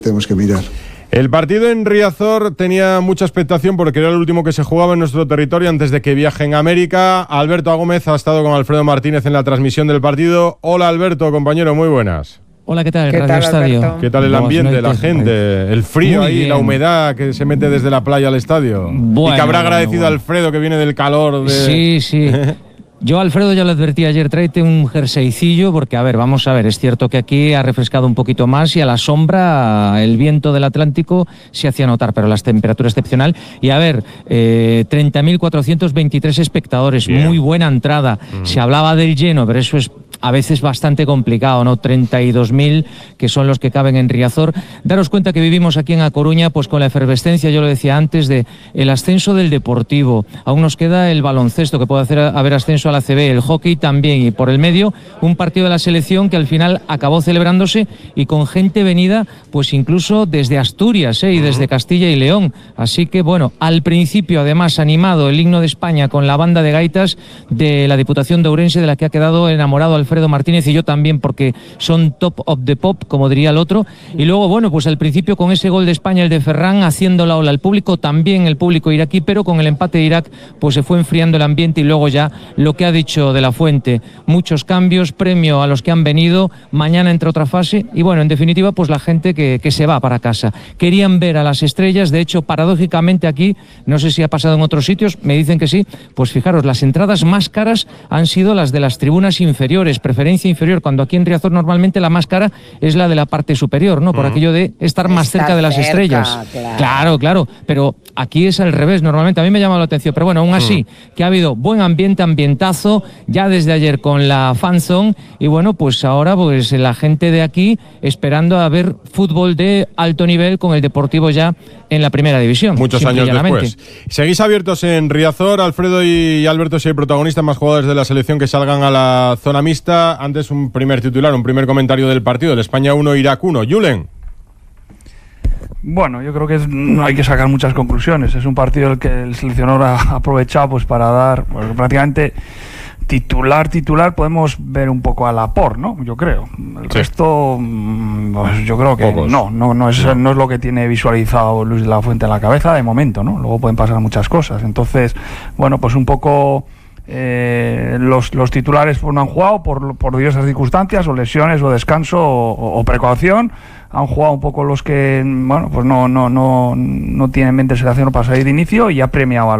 tenemos que mirar. El partido en Riazor tenía mucha expectación porque era el último que se jugaba en nuestro territorio antes de que viaje en América. Alberto Gómez ha estado con Alfredo Martínez en la transmisión del partido. Hola Alberto, compañero, muy buenas. Hola, ¿qué tal? ¿Qué tal, Estadio? ¿Qué tal el ambiente, la gente, el frío ahí, la humedad que se mete desde la playa al estadio? Bueno, y que habrá agradecido a Alfredo que viene del calor. Sí. Yo, Alfredo, ya lo advertí ayer, tráete un jerseycillo, porque, a ver, vamos a ver, es cierto que aquí ha refrescado un poquito más y a la sombra el viento del Atlántico se hacía notar, pero la temperatura excepcional. Y a ver, 30.423 espectadores, bien. Muy buena entrada. Se hablaba del lleno, pero eso es a veces bastante complicado, ¿no? 32.000, que son los que caben en Riazor. Daros cuenta que vivimos aquí en A Coruña, pues con la efervescencia, yo lo decía antes, de el ascenso del Deportivo. Aún nos queda el baloncesto, que puede haber ascenso a la CB, el hockey también, y por el medio un partido de la selección que al final acabó celebrándose y con gente venida pues incluso desde Asturias y desde Castilla y León. Así que bueno, al principio además animado el himno de España con la banda de gaitas de la Diputación de Ourense, de la que ha quedado enamorado Alfredo Martínez y yo también, porque son top of the pop, como diría el otro. Y luego bueno, pues al principio con ese gol de España, el de Ferran, haciendo la ola al público, también el público iraquí, pero con el empate de Irak pues se fue enfriando el ambiente y luego ya lo que ha dicho de la Fuente, muchos cambios, premio a los que han venido, mañana entra otra fase y bueno, en definitiva pues la gente que se va para casa. Querían ver a las estrellas, de hecho paradójicamente aquí, no sé si ha pasado en otros sitios, me dicen que sí, pues fijaros, las entradas más caras han sido las de las tribunas inferiores, preferencia inferior, cuando aquí en Riazor normalmente la más cara es la de la parte superior, ¿no? Por aquello de estar más cerca de las estrellas. Claro, pero aquí es al revés, normalmente a mí me llama la atención, pero bueno, aún así, que ha habido buen ambientazo, ya desde ayer con la fanzone y bueno, pues ahora pues la gente de aquí esperando a ver fútbol de alto nivel con el Deportivo ya en la primera división. Muchos años después. ¿Seguís abiertos en Riazor, Alfredo y Alberto, si hay protagonistas, más jugadores de la selección que salgan a la zona mixta? Antes un primer titular, un primer comentario del partido, el España 1, Irak 1. Julen. Bueno, yo creo que no hay que sacar muchas conclusiones. Es un partido el que el seleccionador ha aprovechado pues para dar prácticamente titular podemos ver un poco a Laporte, ¿no? Yo creo. El resto, pues yo creo que no es lo que tiene visualizado Luis de la Fuente en la cabeza de momento, ¿no? Luego pueden pasar muchas cosas. Entonces, bueno, pues un poco los titulares pues no han jugado por diversas circunstancias, o lesiones, o descanso, o precaución. Han jugado un poco los que, bueno, pues no tienen mente selección para salir de inicio, y ha premiado a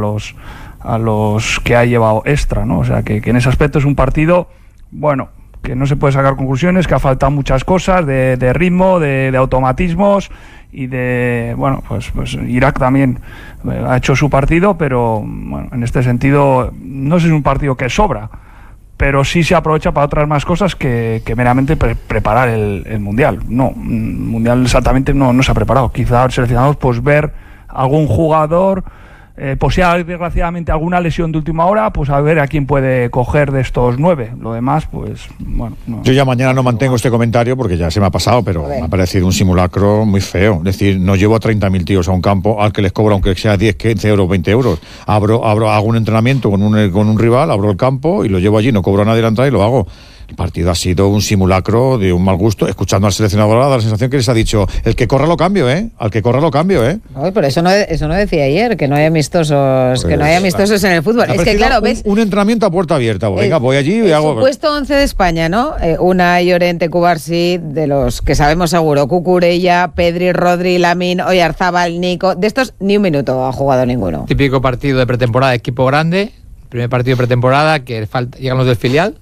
los que ha llevado extra, ¿no? O sea que en ese aspecto es un partido, bueno, que no se puede sacar conclusiones, que ha faltado muchas cosas de ritmo, de automatismos y de, bueno, pues Irak también ha hecho su partido, pero bueno, en este sentido no es un partido que sobra, pero sí se aprovecha para otras más cosas que meramente preparar el Mundial. No, el Mundial exactamente no se ha preparado. Quizá seleccionados pues ver algún jugador, pues si hay desgraciadamente alguna lesión de última hora, pues a ver a quién puede coger de estos 9. Lo demás, pues bueno. Yo ya mañana no mantengo este comentario porque ya se me ha pasado, pero me ha parecido un simulacro muy feo. Es decir, no llevo a 30.000 tíos a un campo al que les cobro, aunque sea 10, 15 euros, 20 euros. Hago un entrenamiento con un rival, abro el campo y lo llevo allí, no cobro a nadie la entrada y lo hago. El partido ha sido un simulacro de un mal gusto. Escuchando al seleccionador, da la sensación que les ha dicho: el que corra lo cambio, al que corra lo cambio, No, pero eso no decía ayer, que no hay amistosos, en el fútbol. Es que claro, ves, un entrenamiento a puerta abierta. Venga, voy allí y hago. Supuesto 11 de España, ¿no? Unai, Llorente, Cubarsí, de los que sabemos seguro, Cucurella, Pedri, Rodri, Lamine, Oyarzábal, Nico. De estos ni un minuto ha jugado ninguno. Típico partido de pretemporada, equipo grande, primer partido de pretemporada, que llegan los del filial.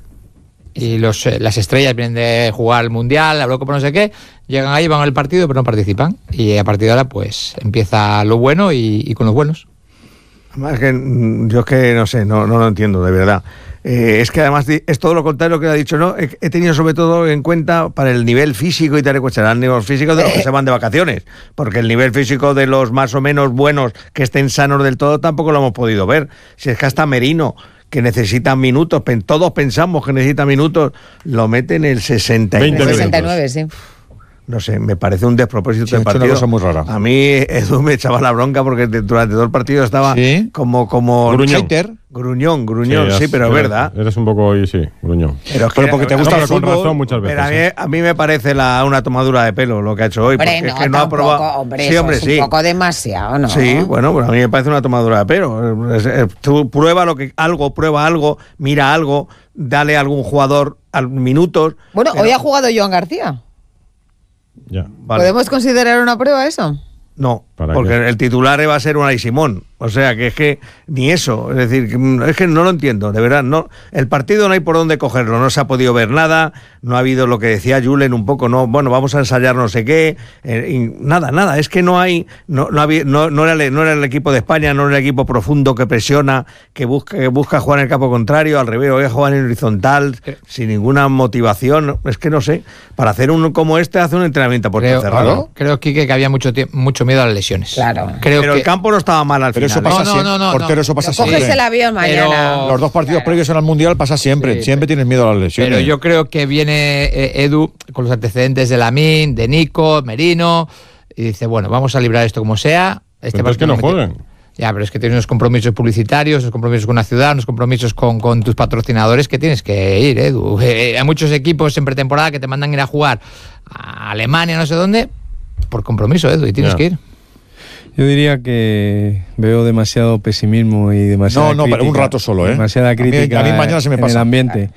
Y las estrellas vienen de jugar el Mundial, la Eurocopa, no sé qué, llegan ahí, van al partido, pero no participan. Y a partir de ahora, pues, empieza lo bueno y con los buenos. Además, yo es que no sé, no lo entiendo, de verdad. Es que además es todo lo contrario lo que ha dicho, ¿no? He tenido sobre todo en cuenta para el nivel físico y tal, pues serán niveles físicos de los que se van de vacaciones, porque el nivel físico de los más o menos buenos que estén sanos del todo tampoco lo hemos podido ver. Si es que hasta Merino, que necesitan minutos, todos pensamos que necesita minutos, lo meten en el 69, sí. No sé, me parece un despropósito del partido. Una cosa muy rara. A mí Edu me echaba la bronca porque durante todo el partido estaba como Gruñón. Gruñón, sí, pero es verdad. Eres un poco hoy, sí, gruñón. Pero porque te gusta el fútbol, con razón muchas veces. Pero a mí me parece una tomadura de pelo lo que ha hecho hoy. Hombre, porque no, es que no ha probado. hombre, sí, hombre, sí. Un poco demasiado, ¿no? Sí, bueno, pues a mí me parece una tomadura de pelo. Tú prueba algo, mira algo, dale a algún jugador minutos. Bueno, hoy ha jugado Joan García. Ya. Vale. ¿Podemos considerar una prueba eso? No, ¿Para porque qué? el titular va a ser Unai Simón. O sea, que es que ni eso. Es decir, es que no lo entiendo, de verdad. No, el partido no hay por dónde cogerlo. No se ha podido ver nada. No ha habido lo que decía Julen un poco. No, bueno, vamos a ensayar no sé qué. Nada. Es que no hay. No era el equipo de España, no era el equipo profundo que presiona, que busca jugar en el campo contrario. Al revés, voy a jugar en horizontal, sin ninguna motivación. Es que no sé. Para hacer uno como este, hace un entrenamiento a puerta cerrada. Creo, Quique, que había mucho miedo a las lesiones. Claro. Pero el campo no estaba mal al final. Eso pasa siempre. Portero, eso pasa siempre. Coges el avión mañana. Los 2 partidos previos en el Mundial pasa siempre. Sí, siempre tienes miedo a las lesiones. Pero yo creo que viene Edu con los antecedentes de Lamine, de Nico, Merino, y dice, bueno, vamos a librar esto como sea. Entonces que no jueguen. Ya, pero es que tienes unos compromisos publicitarios, unos compromisos con la ciudad, unos compromisos con tus patrocinadores que tienes que ir, Edu. Hay muchos equipos en pretemporada que te mandan ir a jugar a Alemania, no sé dónde, por compromiso, Edu, y tienes que ir. Yo diría que veo demasiado pesimismo y demasiada crítica. Pero un rato solo, ¿eh? Demasiada crítica a mí mañana se me pasa. en el ambiente.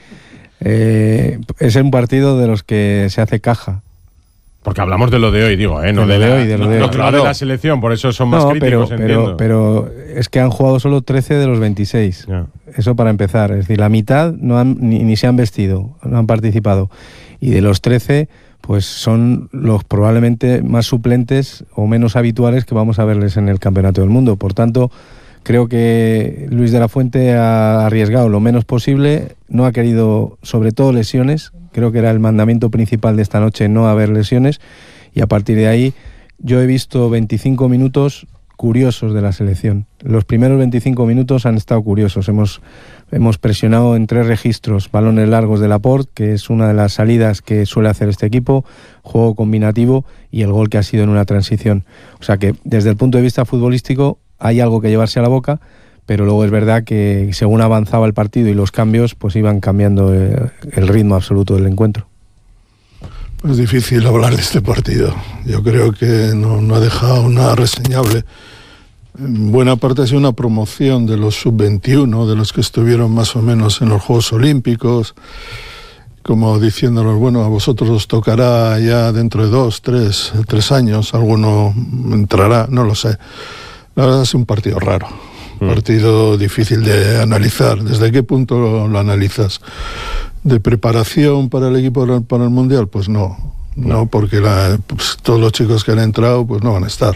Es un partido de los que se hace caja. Porque hablamos de lo de hoy, digo, ¿eh? No de lo de hoy. Claro. De la selección, por eso son más críticos, entiendo. Pero es que han jugado solo 13 de los 26. Ya. Eso para empezar. Es decir, la mitad ni se han vestido, no han participado. Y de los 13... pues son los probablemente más suplentes o menos habituales que vamos a verles en el Campeonato del Mundo. Por tanto, creo que Luis de la Fuente ha arriesgado lo menos posible, no ha querido, sobre todo, lesiones. Creo que era el mandamiento principal de esta noche, no haber lesiones, y a partir de ahí yo he visto 25 minutos curiosos de la selección. Los primeros 25 minutos han estado curiosos. Hemos presionado en 3 registros, balones largos de Laporte, que es una de las salidas que suele hacer este equipo, juego combinativo y el gol que ha sido en una transición. O sea que desde el punto de vista futbolístico hay algo que llevarse a la boca, pero luego es verdad que según avanzaba el partido y los cambios, pues iban cambiando el ritmo absoluto del encuentro. Es difícil hablar de este partido. Yo creo que no ha dejado nada reseñable. En buena parte ha sido una promoción de los sub-21, de los que estuvieron más o menos en los Juegos Olímpicos, como diciéndonos, bueno, a vosotros os tocará ya dentro de 2, 3 años, alguno entrará, no lo sé. La verdad es un partido raro, un partido difícil de analizar. ¿Desde qué punto lo analizas? ¿De preparación para el equipo para el Mundial? Pues no, porque pues, todos los chicos que han entrado pues no van a estar.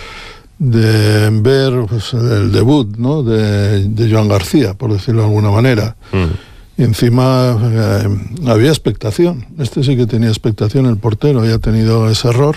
De ver pues, el debut, ¿no? de Joan García, por decirlo de alguna manera. Y encima había expectación. Este sí que tenía expectación, el portero, y ha tenido ese error.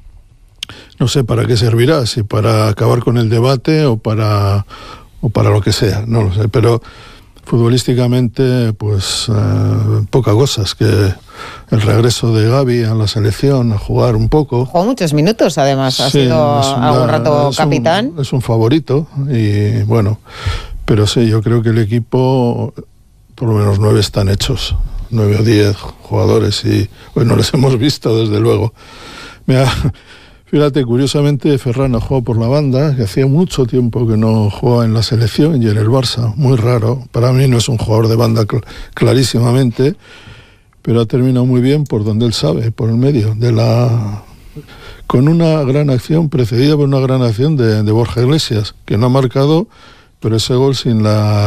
No sé para qué servirá, si para acabar con el debate o para lo que sea, no lo sé, pero futbolísticamente pues poca cosa. Es que el regreso de Gavi a la selección a jugar un poco, jugó muchos minutos además, ha sido algún rato capitán. Es un favorito y bueno, pero sí, yo creo que el equipo, por lo menos 9 están hechos, 9 o 10 jugadores, y hoy no les hemos visto desde luego. Mira, fíjate, curiosamente Ferran ha jugado por la banda, que hacía mucho tiempo que no jugaba en la selección y en el Barça, muy raro. Para mí no es un jugador de banda clarísimamente, pero ha terminado muy bien por donde él sabe, por el medio, con una gran acción, precedida por una gran acción de Borja Iglesias, que no ha marcado, pero ese gol sin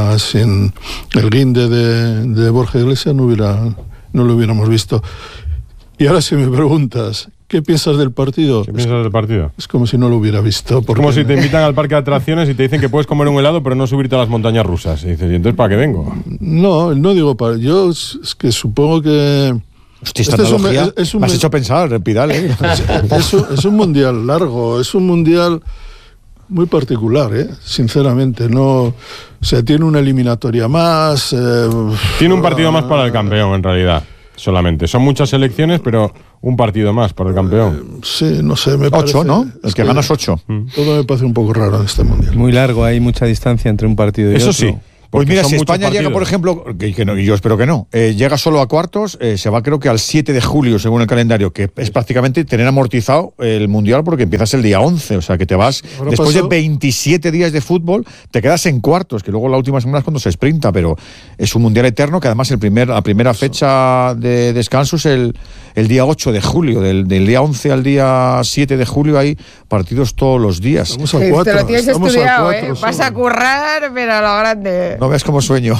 el guinde de Borja Iglesias no lo hubiéramos visto. Y ahora si me preguntas, ¿qué piensas del partido? ¿Qué piensas del partido? Es como si no lo hubiera visto. Es como si te invitan al parque de atracciones y te dicen que puedes comer un helado pero no subirte a las montañas rusas. Y dices, ¿y entonces para qué vengo? No digo para... Yo es que supongo que... Hostia, esta analogía me has hecho pensar, Pidal, ¿eh? Es un mundial largo, es un mundial muy particular, sinceramente. No, o sea, tiene una eliminatoria más... Tiene un partido más para el campeón, en realidad. Solamente. Son muchas selecciones, pero un partido más para el campeón. Sí, no sé, me parece... 8, ¿no? El que gana es 8. Todo me parece un poco raro en este mundial. Muy largo, hay mucha distancia entre un partido y eso otro. Sí, Pues mira, si España llega, por ejemplo, que no, y yo espero que no, llega solo a cuartos, se va creo que al 7 de julio, según el calendario, que es prácticamente tener amortizado el Mundial porque empiezas el día 11, o sea que te vas, después de 27 días de fútbol, te quedas en cuartos, que luego la última semana es cuando se sprinta, pero es un Mundial eterno que además la primera fecha de descanso es el día 8 de julio, del día 11 al día 7 de julio hay partidos todos los días. Te lo tienes estudiado, vas a currar, pero a lo grande. No ves cómo sueño.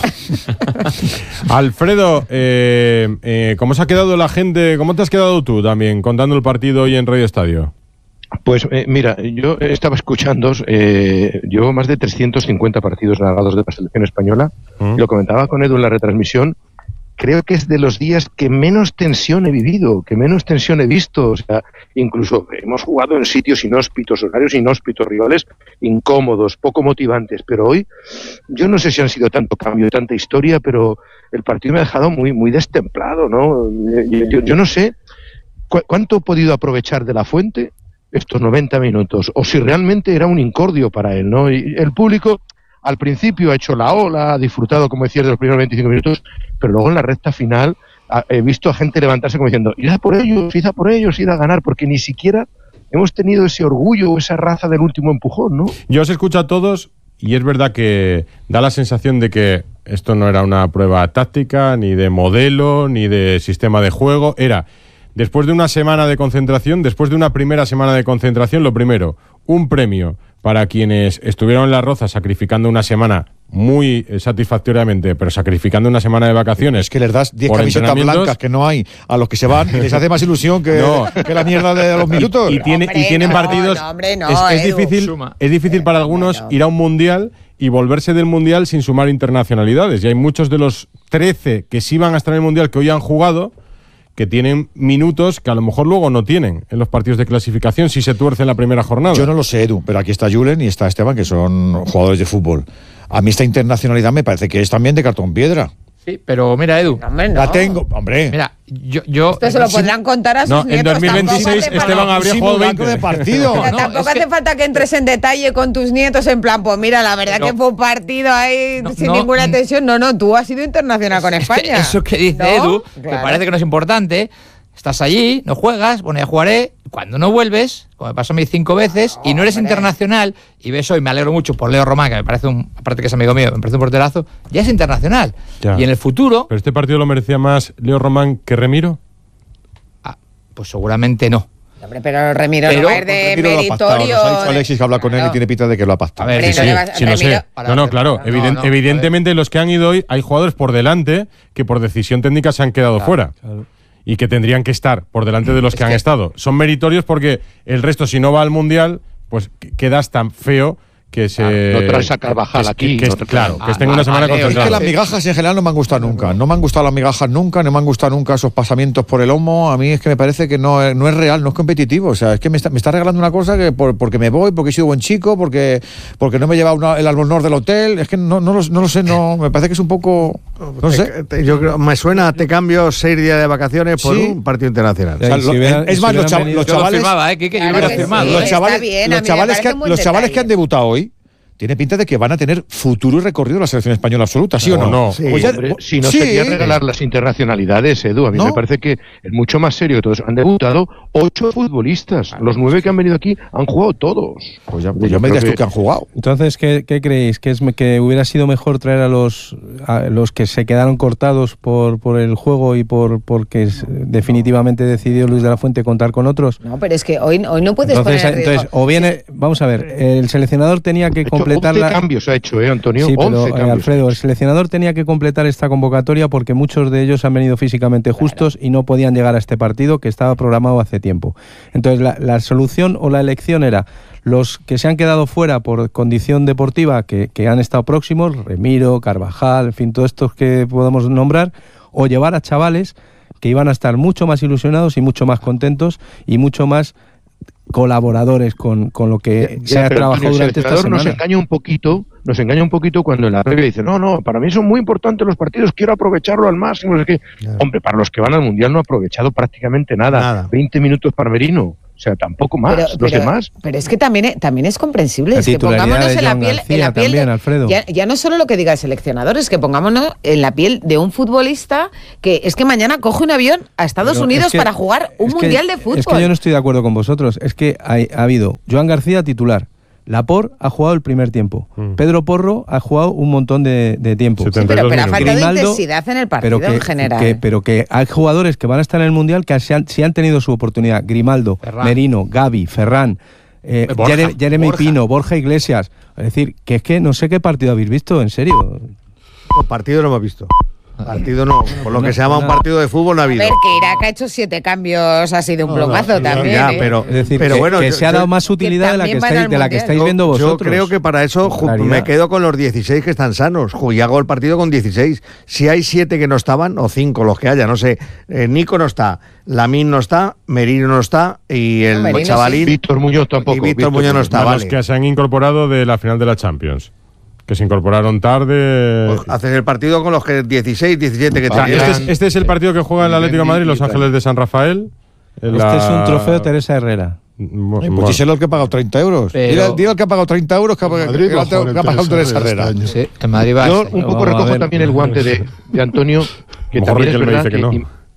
Alfredo, ¿cómo se ha quedado la gente? ¿Cómo te has quedado tú también contando el partido hoy en Radio Estadio? Pues mira, yo estaba escuchando, llevo más de 350 partidos narrados de la selección española, y lo comentaba con Edu en la retransmisión. Creo que es de los días que menos tensión he vivido, que menos tensión he visto. O sea, incluso hemos jugado en sitios inhóspitos, horarios inhóspitos, rivales incómodos, poco motivantes. Pero hoy, yo no sé si han sido tanto cambio, tanta historia, pero el partido me ha dejado muy, muy destemplado, ¿no? Yo no sé cuánto he podido aprovechar de La Fuente estos 90 minutos, o si realmente era un incordio para él, ¿no? Y el público al principio ha hecho la ola, ha disfrutado, como decías, de los primeros 25 minutos, pero luego en la recta final he visto a gente levantarse como diciendo, id a por ellos, id a ganar, porque ni siquiera hemos tenido ese orgullo, esa raza del último empujón, ¿no? Yo os escucho a todos y es verdad que da la sensación de que esto no era una prueba táctica, ni de modelo, ni de sistema de juego, era después de una semana de concentración, después de una primera semana de concentración, lo primero, un premio para quienes estuvieron en La Roza sacrificando una semana muy satisfactoriamente, pero sacrificando una semana de vacaciones. Es que les das 10 camisetas blancas que no hay a los que se van y les hace más ilusión que la mierda de los minutos. Y tienen partidos. Es difícil para algunos ir a un mundial y volverse del mundial sin sumar internacionalidades. Y hay muchos de los 13 que sí van a estar en el mundial que hoy han jugado, que tienen minutos que a lo mejor luego no tienen en los partidos de clasificación si se tuerce en la primera jornada. Yo no lo sé, Edu, pero aquí está Julen y está Esteban, que son jugadores de fútbol. A mí esta internacionalidad me parece que es también de cartón piedra. Sí, pero mira, Edu. Hombre, no. La tengo, hombre. Mira, yo esto se lo podrán contar a sus nietos. En 2026 Esteban habría jugado 20 de partido. Pero tampoco hace falta que entres en detalle con tus nietos en plan, pues mira, la verdad que fue un partido ahí sin ninguna tensión. No, tú has sido internacional con España. Eso que dice Edu, que parece que no es importante. Estás allí, no juegas, bueno, ya jugaré. Cuando no vuelves, como me pasó a mí 5 veces, y no eres internacional, y ves hoy, me alegro mucho por Leo Román, que me parece aparte que es amigo mío, me parece un porterazo, ya es internacional. Ya. Y en el futuro... ¿Pero este partido lo merecía más Leo Román que Remiro? Pues seguramente no. Hombre, pero Remiro no va a ir de meritorio. Nos ha dicho Alexis que habla con él y tiene pinta de que lo ha pactado. A ver, sí, lo sé. No, claro. Evidentemente los que han ido hoy, hay jugadores por delante que por decisión técnica se han quedado fuera. Claro. Y que tendrían que estar por delante de los que han estado. Son meritorios porque el resto, si no va al Mundial, pues quedas tan feo que se... No traes a Carvajal aquí. Que estén una semana concentrados. Es que las migajas en general no me han gustado nunca. No me han gustado las migajas nunca, no me han gustado nunca esos pasamientos por el lomo. A mí es que me parece que no es real, no es competitivo. O sea, es que me está regalando una cosa que porque me voy, porque he sido buen chico, porque no me he llevado el albornoz del hotel. Es que no lo sé, me parece que es un poco... No sé. Yo creo, me suena, te cambio 6 días de vacaciones por un partido internacional. O sea, es más, los chavales... Los chavales que han debutado hoy tiene pinta de que van a tener futuro y recorrido la selección española absoluta, ¿sí o no? Sí, pues si no sería regalar las internacionalidades, Edu. A mí me parece que es mucho más serio que todos. Han debutado 8 futbolistas. Los 9 que han venido aquí han jugado todos. Pues ya me digas tú que han jugado. Entonces, ¿qué creéis? ¿Que hubiera sido mejor traer a los que se quedaron cortados por el juego y porque definitivamente decidió Luis de la Fuente contar con otros? No, pero es que hoy no puedes poner en riesgo. Entonces, o viene... Vamos a ver, el seleccionador tenía que completar 11 cambios ha hecho, Antonio. Sí, pero 11 cambios. Alfredo, el seleccionador tenía que completar esta convocatoria porque muchos de ellos han venido físicamente justos y no podían llegar a este partido que estaba programado hace tiempo. Entonces, la solución o la elección era los que se han quedado fuera por condición deportiva, que han estado próximos, Remiro, Carvajal, en fin, todos estos que podemos nombrar, o llevar a chavales que iban a estar mucho más ilusionados y mucho más contentos y mucho más colaboradores con lo que se ha trabajado durante esta semana. Nos engaña un poquito nos engaña un poquito cuando en la previa dice, no, para mí son muy importantes los partidos, quiero aprovecharlo al máximo, no sé qué. Claro. Hombre, para los que van al Mundial no ha aprovechado prácticamente nada. 20 minutos para Merino. O sea, tampoco más, los demás. Pero es que también es comprensible, es que pongámonos en la piel, también, Alfredo. Ya no solo lo que diga el seleccionador, es que pongámonos en la piel de un futbolista que es que mañana coge un avión a Estados Unidos para jugar un Mundial de fútbol. Es que yo no estoy de acuerdo con vosotros, es que ha habido Joan García titular, Laporte ha jugado el primer tiempo. Pedro Porro ha jugado un montón de tiempo. Sí, pero ha faltado intensidad en el partido en general. Pero que hay jugadores que van a estar en el Mundial que sí han tenido su oportunidad. Grimaldo, Ferran, Merino, Gavi, Ferran, Jeremy Pino, Borja Iglesias. Es decir, que es que no sé qué partido habéis visto, en serio. Partido no hemos visto. Partido no, por lo que se llama un partido de fútbol no ha habido. A ver, que Irak ha hecho 7 cambios, ha sido un plomazo también. Ya, pero, es decir, pero bueno, que se ha dado más utilidad de la que estáis viendo vosotros. Yo creo que para eso me quedo con los 16 que están sanos. Y hago el partido con 16. Si hay 7 que no estaban, o 5, los que haya, no sé. Nico no está, Lamine no está, Merino no está, y el chavalín. Víctor Muñoz tampoco. Y Víctor Muñoz no está, Los que se han incorporado de la final de la Champions. Que se incorporaron tarde. Pues haces el partido con los que 16, 17 que tenían. Este es el partido que juega el Atlético de Madrid, Los Ángeles de San Rafael. Este es un trofeo Teresa Herrera. Pues díselo el que ha pagado 30 euros. Dile al que ha pagado 30 euros que ha pagado Teresa Herrera. Sí, en Madrid va. Yo un poco recojo también el guante de Antonio, que también es verdad que no.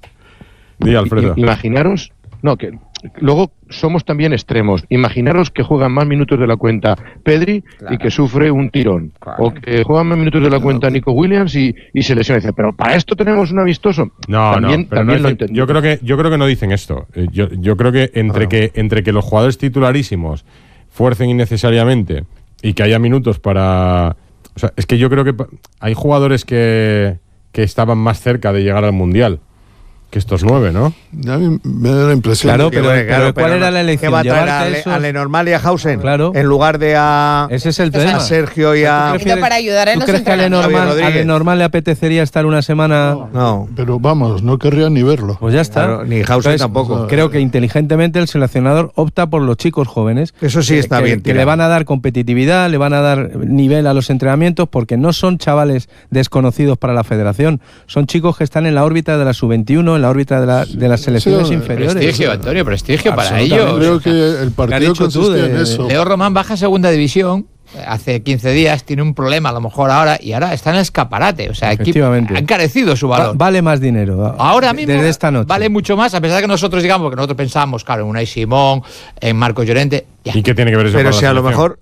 Di, Alfredo. Imaginaros, que luego somos también extremos. Imaginaros que juegan más minutos de la cuenta Pedri y que sufre un tirón. O que juegan más minutos de la cuenta Nico Williams y se lesiona. Dice, pero para esto tenemos un amistoso. También lo entiendo. Yo creo que no dicen esto. Yo creo que entre que los jugadores titularísimos fuercen innecesariamente y que haya minutos para... O sea, es que yo creo que hay jugadores que estaban más cerca de llegar al Mundial que estos 9, ¿no? A mí me da la impresión. Claro, pero ¿cuál era la elección? ¿Qué va a traer a Lenormand y a Hausen? Claro. En lugar de a... Ese es el tema. A Sergio y a... Para ayudar en ¿Tú crees que a Lenormand le apetecería estar una semana? No. Pero vamos, no querría ni verlo. Pues ya está. Claro, ni Hausen tampoco. Creo que inteligentemente el seleccionador opta por los chicos jóvenes. Eso sí está bien. Que le van a dar competitividad, le van a dar nivel a los entrenamientos, porque no son chavales desconocidos para la federación. Son chicos que están en la órbita de la sub-21, en la órbita de las selecciones inferiores. Prestigio, Antonio, prestigio para ellos. Creo que el partido consiste en eso. Leo Román baja a segunda división hace 15 días, tiene un problema a lo mejor ahora, y ahora está en el escaparate. O sea, ha encarecido su valor. Vale más dinero. Ahora mismo desde esta noche. Vale mucho más, a pesar de que nosotros digamos, porque nosotros pensamos, claro, en Unai Simón, en Marcos Llorente. Ya. ¿Y qué tiene que ver eso Pero con si a lo mejor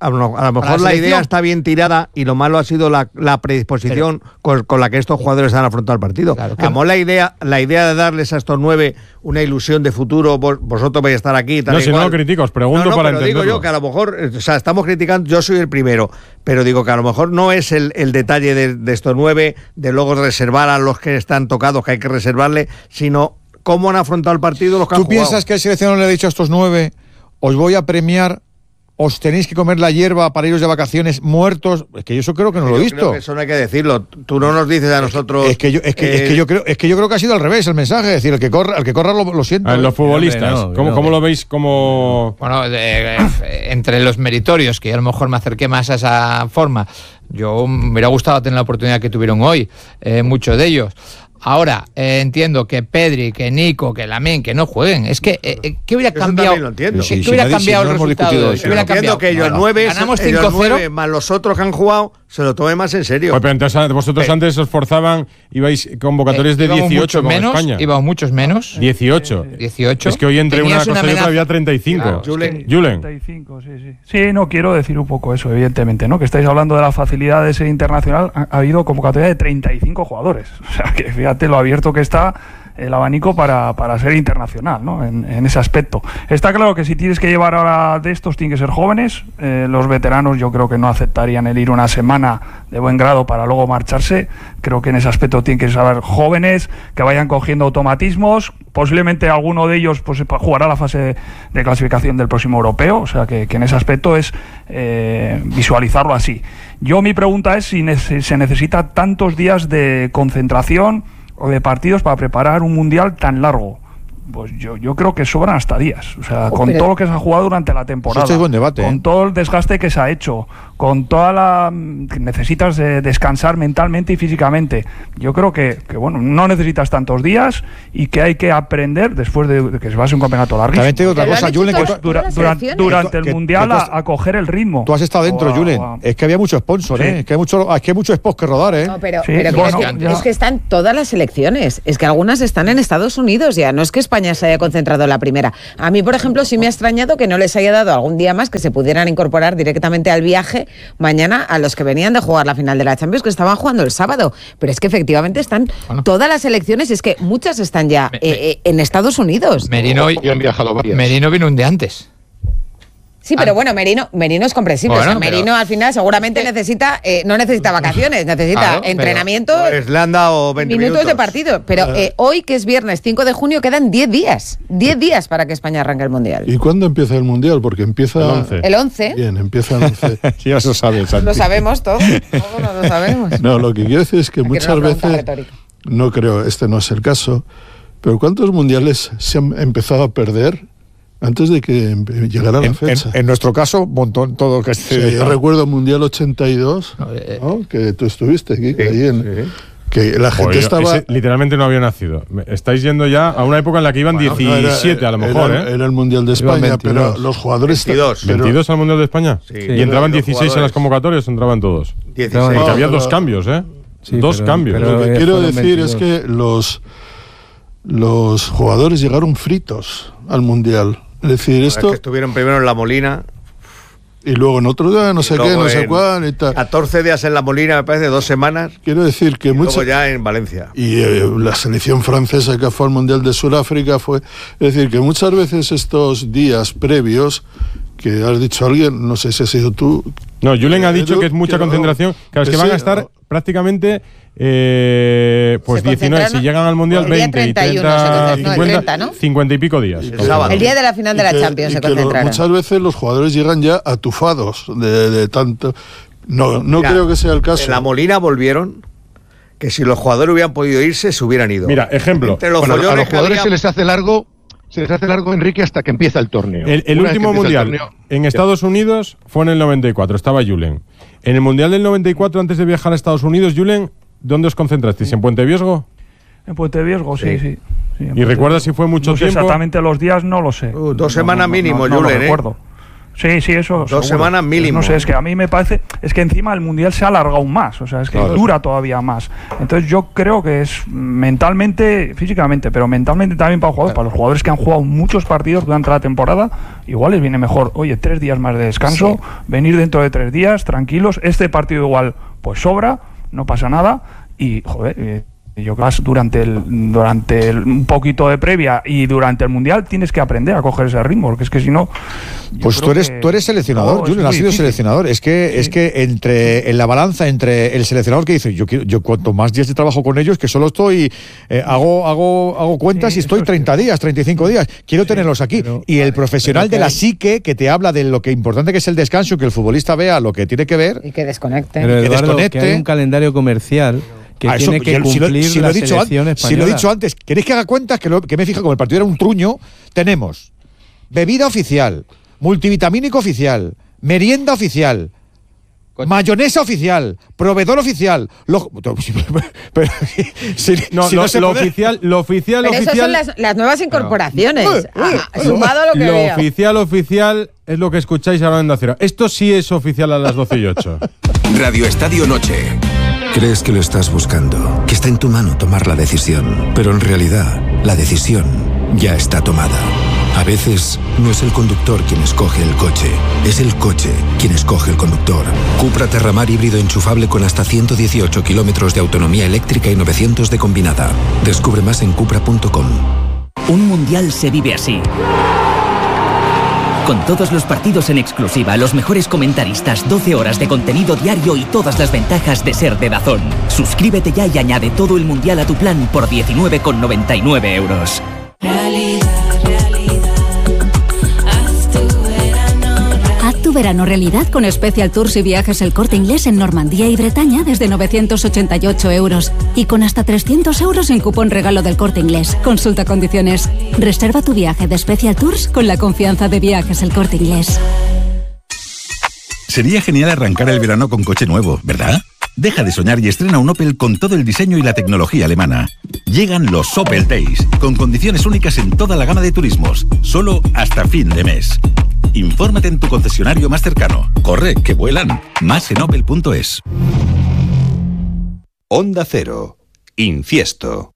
la idea está bien tirada y lo malo ha sido la predisposición con la que estos jugadores han afrontado el partido. Claro, la idea de darles a estos 9 una ilusión de futuro, vosotros vais a estar aquí. No, si no lo critico, os pregunto para entenderlo. Digo yo que a lo mejor, estamos criticando, yo soy el primero, pero digo que a lo mejor no es el detalle de estos 9, de luego reservar a los que están tocados, que hay que reservarle, sino cómo han afrontado el partido los que han jugado. ¿Tú piensas que el seleccionador le ha dicho a estos 9, os voy a premiar, os tenéis que comer la hierba para iros de vacaciones muertos? Es que yo eso creo que no lo he visto. Creo que eso no hay que decirlo. Tú no nos dices a nosotros. Es que yo creo que ha sido al revés el mensaje. Es decir, el que corra lo siento. Los futbolistas. ¿Cómo lo veis? Bueno, entre los meritorios, que a lo mejor me acerqué más a esa forma. Yo me hubiera gustado tener la oportunidad que tuvieron hoy, muchos de ellos. Ahora, entiendo que Pedri, que Nico, que Lamine, que no jueguen. Es que, ¿qué hubiera cambiado? Lo entiendo. ¿Qué hubiera cambiado el resultado? Entiendo que ellos 9, ganamos 5-0, más los otros que han jugado, se lo tomen más en serio. Pues, pero entonces vosotros antes os forzaban, ibais convocatorias de 18 con España. Íbamos muchos menos. 18. Es que hoy entre una cosa y otra había 35. Julen. 35, sí. Sí, no quiero decir un poco eso, evidentemente, ¿no? Que estáis hablando de la facilidad de ser internacional. Ha habido convocatoria de 35 jugadores. O sea, que fíjate lo abierto que está el abanico para ser internacional, ¿no? En ese aspecto. Está claro que si tienes que llevar ahora de estos, tienen que ser jóvenes. Los veteranos yo creo que no aceptarían el ir una semana de buen grado para luego marcharse. Creo que en ese aspecto tienen que ser jóvenes, que vayan cogiendo automatismos. Posiblemente alguno de ellos pues jugará la fase de clasificación del próximo europeo. O sea que en ese aspecto es visualizarlo así. Mi pregunta es si se necesita tantos días de concentración o de partidos para preparar un mundial tan largo. pues yo creo que sobran hasta días. O sea, con todo lo que se ha jugado durante la temporada, este es buen debate, con todo el desgaste que se ha hecho, con toda la... que necesitas descansar mentalmente y físicamente. Yo creo que bueno, no necesitas tantos días y que hay que aprender después de que se va a hacer un campeonato larguísimo. También te digo otra cosa, Julen, que durante el Mundial a coger el ritmo. Tú has estado dentro, Julen. Es que había mucho sponsor, Sí. Es que hay mucho spot que rodar, No, pero bueno, es que están todas las selecciones. Es que algunas están en Estados Unidos ya. No es que España se haya concentrado en la primera. A mí, por ejemplo, sí me ha extrañado que no les haya dado algún día más que se pudieran incorporar directamente al viaje mañana a los que venían de jugar la final de la Champions, que estaban jugando el sábado. Pero es que efectivamente están todas las selecciones, es que muchas están ya en Estados Unidos. Merino vino un día antes. Sí, pero bueno, Merino es comprensible. Bueno, o sea, Merino al final seguramente no necesita vacaciones, necesita entrenamiento. Pues le han dado 20 minutos de partido. Pero hoy, que es viernes 5 de junio, quedan 10 días. 10 días para que España arranque el Mundial. ¿Y cuándo empieza el Mundial? Porque empieza... El 11. Bien, empieza el 11. Ya eso sabes, Santi. Lo sabemos todos. Todos lo sabemos. No, lo que quiero decir es que muchas veces... No creo, este no es el caso. Pero ¿cuántos mundiales se han empezado a perder antes de que llegara la fecha? En nuestro caso, un montón, todo que sí, yo recuerdo el Mundial 82, ¿no? Que tú estuviste aquí, que la gente estaba... literalmente no había nacido. Estáis yendo ya a una época en la que iban 17 a lo mejor. Era el Mundial de España, pero los jugadores... 22 al Mundial de España. Sí. ¿Y entraban 16 en las convocatorias o entraban todos? 16. Porque había dos cambios, dos cambios. Lo que quiero decir es que los jugadores llegaron fritos al Mundial. Es decir, esto... Es que estuvieron primero en La Molina... Y luego en otro día, no sé qué, no sé cuál y tal. 14 días en La Molina, me parece, 2 semanas. Quiero decir que luego ya en Valencia. Y la selección francesa que fue al Mundial de Sudáfrica fue... Es decir, que muchas veces estos días previos, que has dicho alguien, no sé si has sido tú... No, Julen ha dicho que es mucha concentración, que los que van a estar prácticamente... pues 19, si llegan al Mundial 20 y 30, 50 y pico días. El día de la final de la Champions se concentraron. Muchas veces los jugadores llegan ya atufados de tanto... No mira, creo que sea el caso. En La Molina volvieron, que si los jugadores hubieran podido irse, se hubieran ido. Mira, ejemplo. A los jugadores se les hace largo, Enrique, hasta que empieza el torneo. El último Mundial en Estados Unidos fue en el 94, estaba Julen. En el Mundial del 94, antes de viajar a Estados Unidos, Julen, ¿dónde os concentrasteis? ¿En Puente Viesgo? En Puente Viesgo, sí. ¿Y recuerdas si fue mucho tiempo? Exactamente los días, no lo sé. 2 semanas mínimo, Julen, no lo recuerdo. Sí, eso. 2 semanas mínimo. No sé, es que a mí me parece... Es que encima el Mundial se ha alargado aún más. O sea, es que dura todavía más. Entonces yo creo que es mentalmente, físicamente, pero mentalmente también para los jugadores. Para los jugadores que han jugado muchos partidos durante la temporada, igual les viene mejor, 3 días más de descanso, venir dentro de 3 días, tranquilos. Este partido igual, pues sobra, no pasa nada. Y, yo creo que durante un poquito de previa y durante el Mundial tienes que aprender a coger ese ritmo, porque es que si no... Pues tú eres seleccionador, Julen, has sido seleccionador. Es que en la balanza entre el seleccionador que dice, yo cuanto más días de trabajo con ellos, que solo estoy, hago cuentas y estoy 30 días, 35 días, quiero tenerlos aquí. Y el profesional de la psique, que te habla de lo que importante que es el descanso, que el futbolista vea lo que tiene que ver. Y que desconecte. Pero Eduardo, que hay un calendario comercial que tiene que cumplir la selección española. Si lo he dicho antes, ¿queréis que haga cuentas? Que me fija, como el partido era un truño, tenemos bebida oficial, multivitamínico oficial, merienda oficial, mayonesa oficial, proveedor oficial. Lo oficial. Pero esas son las nuevas incorporaciones. Sumado a lo que Lo oficial es lo que escucháis ahora en Onda. Esto sí es oficial a las 12:08. Radio Estadio Noche. Crees que lo estás buscando, que está en tu mano tomar la decisión, pero en realidad la decisión ya está tomada. A veces no es el conductor quien escoge el coche, es el coche quien escoge el conductor. Cupra Terramar híbrido enchufable con hasta 118 kilómetros de autonomía eléctrica y 900 de combinada. Descubre más en cupra.com. Un mundial se vive así. Con todos los partidos en exclusiva, los mejores comentaristas, 12 horas de contenido diario y todas las ventajas de ser de DAZN. Suscríbete ya y añade todo el mundial a tu plan por 19,99 euros. Haz tu verano realidad con Special Tours y viajes El Corte Inglés en Normandía y Bretaña desde 988 euros y con hasta 300 euros en cupón regalo del Corte Inglés. Consulta condiciones. Reserva tu viaje de Special Tours con la confianza de Viajes El Corte Inglés. Sería genial arrancar el verano con coche nuevo, ¿verdad? Deja de soñar y estrena un Opel con todo el diseño y la tecnología alemana. Llegan los Opel Days, con condiciones únicas en toda la gama de turismos, solo hasta fin de mes. Infórmate en tu concesionario más cercano. Corre, que vuelan. Más en opel.es. Onda Cero. Infiesto.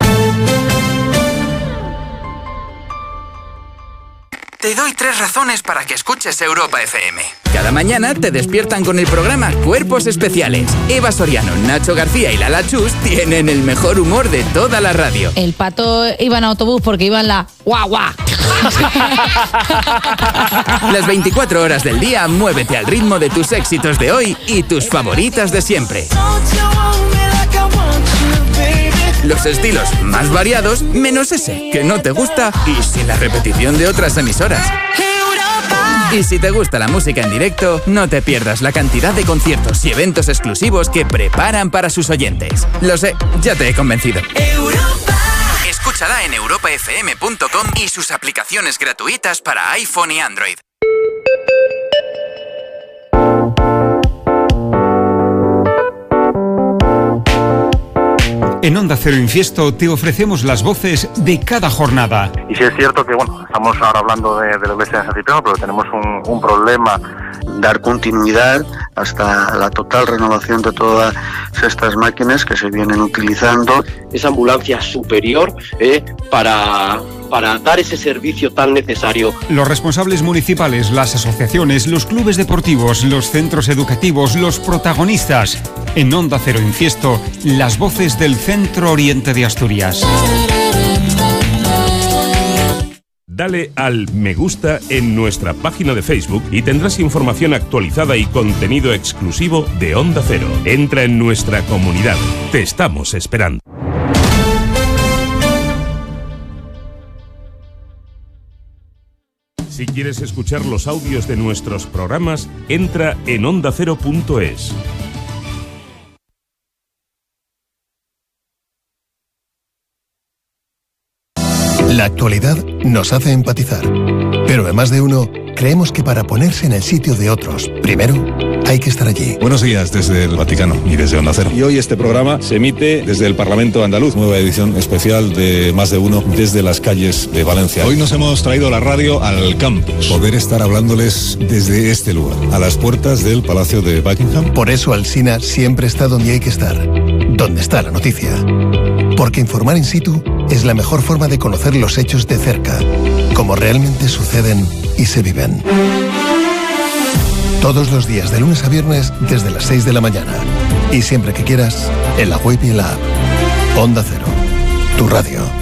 Te doy 3 razones para que escuches Europa FM. Cada mañana te despiertan con el programa Cuerpos Especiales. Eva Soriano, Nacho García y Lala Chus tienen el mejor humor de toda la radio. El Pato iba en autobús porque iba en la guagua. Las 24 horas del día, muévete al ritmo de tus éxitos de hoy y tus favoritas de siempre. Los estilos más variados, menos ese que no te gusta y sin la repetición de otras emisoras. Y si te gusta la música en directo, no te pierdas la cantidad de conciertos y eventos exclusivos que preparan para sus oyentes. Lo sé, ya te he convencido. Escúchala en europafm.com y sus aplicaciones gratuitas para iPhone y Android. En Onda Cero Infiesto te ofrecemos las voces de cada jornada. Y sí es cierto que, bueno, estamos ahora hablando de la iglesia de San Cipriano, pero tenemos un problema. Dar continuidad hasta la total renovación de todas estas máquinas que se vienen utilizando. Esa ambulancia superior para dar ese servicio tan necesario. Los responsables municipales, las asociaciones, los clubes deportivos, los centros educativos, los protagonistas. En Onda Cero Infiesto, las voces del Centro Oriente de Asturias. Dale al me gusta en nuestra página de Facebook y tendrás información actualizada y contenido exclusivo de Onda Cero. Entra en nuestra comunidad. Te estamos esperando. Si quieres escuchar los audios de nuestros programas, entra en ondacero.es. La actualidad nos hace empatizar, pero en Más de Uno creemos que para ponerse en el sitio de otros, primero hay que estar allí. Buenos días desde el Vaticano y desde Onda Cero. Y hoy este programa se emite desde el Parlamento Andaluz, nueva edición especial de Más de Uno desde las calles de Valencia. Hoy nos hemos traído la radio al campus. Poder estar hablándoles desde este lugar, a las puertas del Palacio de Buckingham. Por eso Alsina siempre está donde hay que estar, donde está la noticia. Porque informar in situ es la mejor forma de conocer los hechos de cerca, como realmente suceden y se viven. Todos los días de lunes a viernes desde las 6 de la mañana. Y siempre que quieras, en la web y en la app. Onda Cero, tu radio.